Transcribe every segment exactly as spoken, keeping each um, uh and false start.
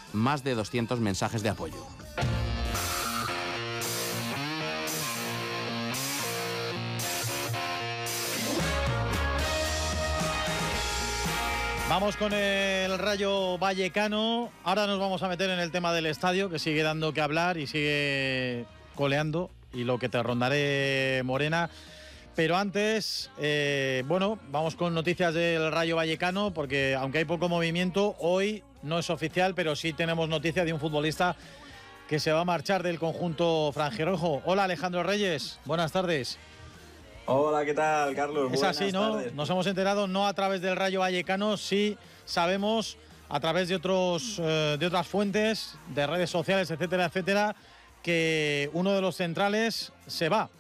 más de doscientos mensajes de apoyo. Vamos con el Rayo Vallecano. Ahora nos vamos a meter en el tema del estadio, que sigue dando que hablar y sigue coleando, y lo que te rondaré, Morena. Pero antes, eh, bueno, vamos con noticias del Rayo Vallecano, porque aunque hay poco movimiento, hoy no es oficial, pero sí tenemos noticia de un futbolista que se va a marchar del conjunto franjirrojo. Hola, Alejandro Reyes, buenas tardes. Hola, ¿qué tal, Carlos? Es así, ¿no? Tardes. Nos hemos enterado, no a través del Rayo Vallecano, sí sabemos a través de otros eh, de otras fuentes, de redes sociales, etcétera, etcétera, que uno de los centrales se va.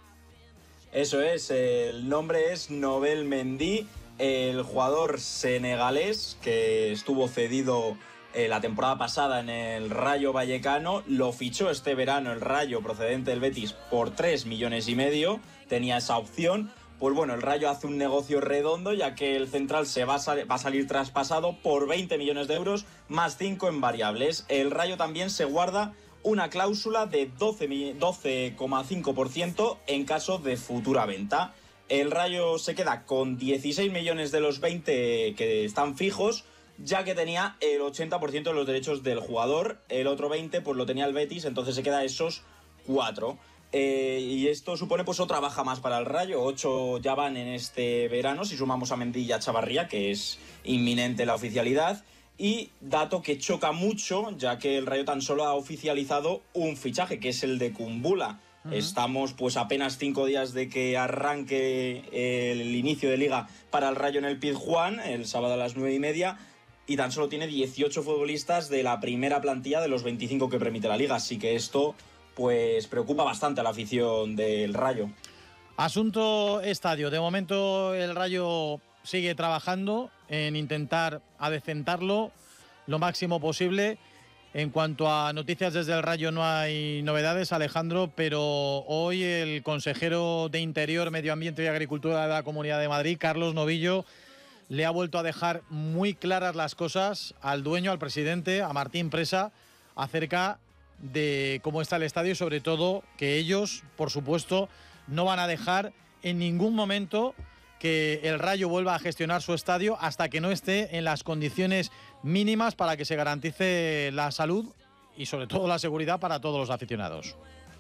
Eso es, el nombre es Nobel Mendy, el jugador senegalés que estuvo cedido eh, la temporada pasada en el Rayo Vallecano. Lo fichó este verano el Rayo, procedente del Betis, por tres millones y medio. Tenía esa opción. Pues bueno, el Rayo hace un negocio redondo, ya que el central se va a, sal- va a salir traspasado por veinte millones de euros más cinco en variables. El Rayo también se guarda una cláusula de doce coma cinco por ciento en caso de futura venta. El Rayo se queda con dieciséis millones de los veinte que están fijos, ya que tenía el ochenta por ciento de los derechos del jugador. El otro veinte pues lo tenía el Betis, entonces se queda esos cuatro. Eh, y esto supone pues otra baja más para el Rayo. Ocho ya van en este verano, si sumamos a Mendy y a Chavarría, que es inminente la oficialidad. Y dato que choca mucho, ya que el Rayo tan solo ha oficializado un fichaje, que es el de Kumbula. Uh-huh. Estamos pues apenas cinco días de que arranque el inicio de liga para el Rayo en el Pizjuán, el sábado a las nueve y media, y tan solo tiene dieciocho futbolistas de la primera plantilla de los veinticinco que permite la liga, así que esto pues preocupa bastante a la afición del Rayo. Asunto estadio. De momento el Rayo sigue trabajando en intentar adecentarlo lo máximo posible. En cuanto a noticias desde el Rayo no hay novedades, Alejandro, pero hoy el consejero de Interior, Medio Ambiente y Agricultura de la Comunidad de Madrid, Carlos Novillo, le ha vuelto a dejar muy claras las cosas al dueño, al presidente, a Martín Presa, acerca de cómo está el estadio y sobre todo que ellos, por supuesto, no van a dejar en ningún momento que el Rayo vuelva a gestionar su estadio hasta que no esté en las condiciones mínimas para que se garantice la salud y sobre todo la seguridad para todos los aficionados.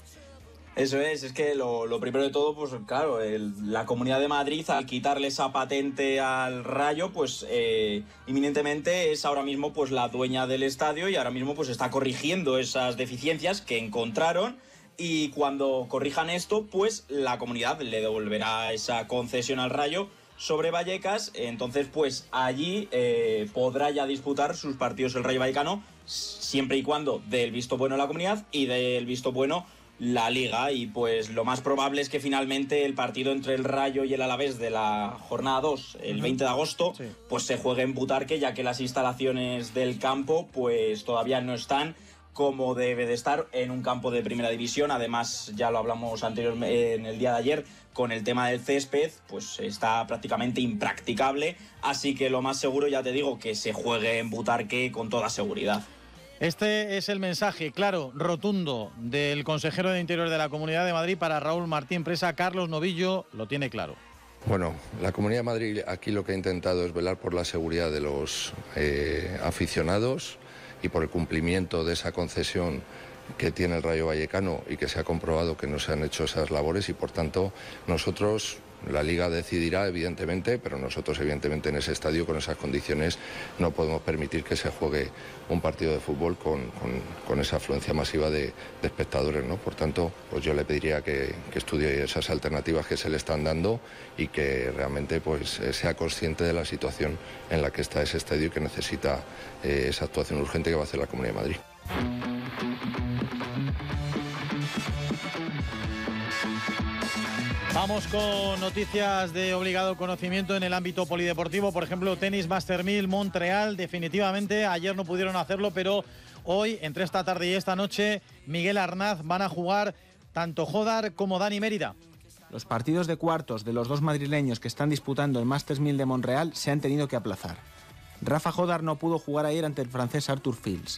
Eso es, es que lo, lo primero de todo, pues claro, el, la Comunidad de Madrid, al quitarle esa patente al Rayo, pues eh, inminentemente es ahora mismo pues la dueña del estadio y ahora mismo pues está corrigiendo esas deficiencias que encontraron, y cuando corrijan esto, pues la comunidad le devolverá esa concesión al Rayo sobre Vallecas. Entonces pues allí eh, podrá ya disputar sus partidos el Rayo Vallecano, siempre y cuando dé el visto bueno a la comunidad y dé el visto bueno la liga. Y pues lo más probable es que finalmente el partido entre el Rayo y el Alavés de la jornada dos, el veinte de agosto, sí, pues se juegue en Butarque, ya que las instalaciones del campo pues todavía no están como debe de estar en un campo de primera división. Además, ya lo hablamos anteriormente en el día de ayer, con el tema del césped, pues está prácticamente impracticable, así que lo más seguro, ya te digo, que se juegue en Butarque con toda seguridad. Este es el mensaje claro, rotundo, del consejero de Interior de la Comunidad de Madrid para Raúl Martín Presa. Carlos Novillo lo tiene claro. Bueno, la Comunidad de Madrid aquí lo que ha intentado es velar por la seguridad de los eh, aficionados y por el cumplimiento de esa concesión que tiene el Rayo Vallecano, y que se ha comprobado que no se han hecho esas labores, y por tanto nosotros, la Liga decidirá evidentemente, pero nosotros evidentemente en ese estadio con esas condiciones no podemos permitir que se juegue un partido de fútbol con, con, con esa afluencia masiva de, de espectadores, ¿no? Por tanto, pues yo le pediría que, que estudie esas alternativas que se le están dando y que realmente pues sea consciente de la situación en la que está ese estadio y que necesita eh, esa actuación urgente que va a hacer la Comunidad de Madrid. Vamos con noticias de obligado conocimiento en el ámbito polideportivo. Por ejemplo, tenis Master mil Montreal. Definitivamente ayer no pudieron hacerlo, pero hoy, entre esta tarde y esta noche, Miguel Arnaz van a jugar tanto Jodar como Dani Mérida. Los partidos de cuartos de los dos madrileños que están disputando el Masters mil de Montreal se han tenido que aplazar. Rafa Jodar no pudo jugar ayer ante el francés Arthur Fils.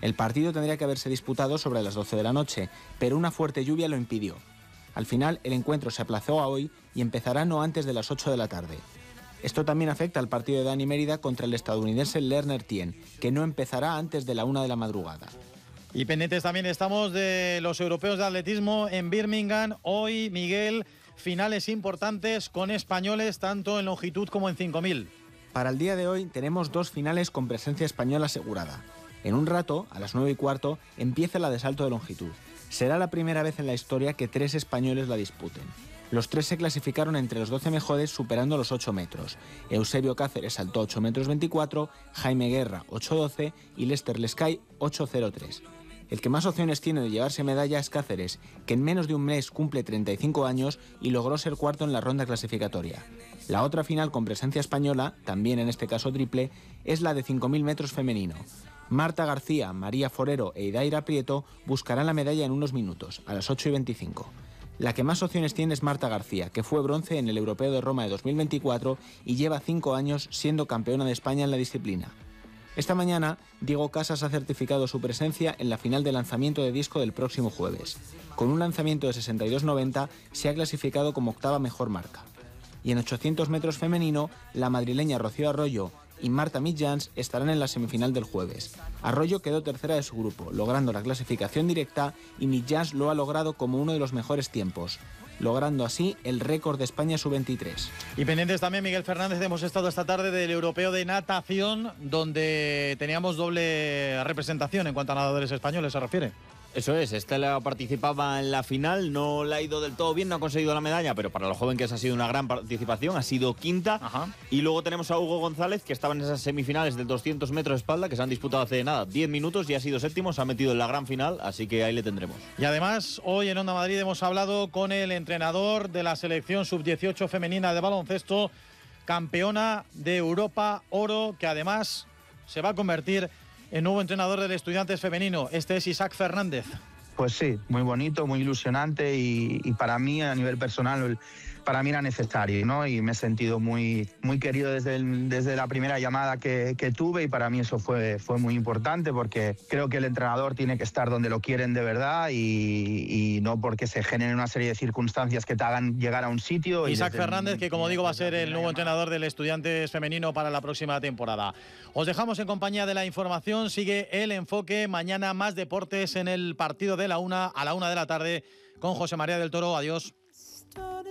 El partido tendría que haberse disputado sobre las doce de la noche, pero una fuerte lluvia lo impidió. Al final, el encuentro se aplazó a hoy y empezará no antes de las ocho de la tarde. Esto también afecta al partido de Dani Mérida contra el estadounidense Lerner Tien, que no empezará antes de la una de la madrugada. Y pendientes también estamos de los europeos de atletismo en Birmingham. Hoy, Miguel, finales importantes con españoles tanto en longitud como en cinco mil. Para el día de hoy tenemos dos finales con presencia española asegurada. En un rato, a las nueve y cuarto, empieza la de salto de longitud. Será la primera vez en la historia que tres españoles la disputen. Los tres se clasificaron entre los doce mejores superando los ocho metros. Eusebio Cáceres saltó ocho metros veinticuatro, Jaime Guerra ocho doce y Lester Lescay ocho cero tres. El que más opciones tiene de llevarse medalla es Cáceres, que en menos de un mes cumple treinta y cinco años y logró ser cuarto en la ronda clasificatoria. La otra final con presencia española, también en este caso triple, es la de cinco mil metros femenino. Marta García, María Forero e Idaira Prieto buscarán la medalla en unos minutos, a las ocho y veinticinco. La que más opciones tiene es Marta García, que fue bronce en el Europeo de Roma de dos mil veinticuatro y lleva cinco años siendo campeona de España en la disciplina. Esta mañana, Diego Casas ha certificado su presencia en la final de lanzamiento de disco del próximo jueves. Con un lanzamiento de sesenta y dos noventa, se ha clasificado como octava mejor marca. Y en ochocientos metros femenino, la madrileña Rocío Arroyo y Marta Mitjans estarán en la semifinal del jueves. Arroyo quedó tercera de su grupo, logrando la clasificación directa, y Mitjans lo ha logrado como uno de los mejores tiempos, logrando así el récord de España sub veintitrés. Y pendientes también, Miguel Fernández, hemos estado esta tarde del Europeo de Natación, donde teníamos doble representación en cuanto a nadadores españoles se refiere. Eso es, Estela participaba en la final, no le ha ido del todo bien, no ha conseguido la medalla, pero para los jóvenes ha sido una gran participación, ha sido quinta. Ajá. Y luego tenemos a Hugo González, que estaba en esas semifinales del doscientos metros de espalda, que se han disputado hace nada, diez minutos, y ha sido séptimo, se ha metido en la gran final, así que ahí le tendremos. Y además, hoy en Onda Madrid hemos hablado con el entrenador de la selección sub dieciocho femenina de baloncesto, campeona de Europa oro, que además se va a convertir el nuevo entrenador del Estudiantes femenino. Este es Isaac Fernández. Pues sí, muy bonito, muy ilusionante y, y para mí, a nivel personal, para mí era necesario, ¿no? Y me he sentido muy, muy querido desde, el, desde la primera llamada que, que tuve, y para mí eso fue, fue muy importante, porque creo que el entrenador tiene que estar donde lo quieren de verdad y, y no porque se generen una serie de circunstancias que te hagan llegar a un sitio. Isaac y Fernández, que como digo va a ser el nuevo entrenador del Estudiantes femenino para la próxima temporada. Os dejamos en compañía de la información, sigue el enfoque, mañana más deportes en el partido de la una a la una de la tarde con José María del Toro. Adiós.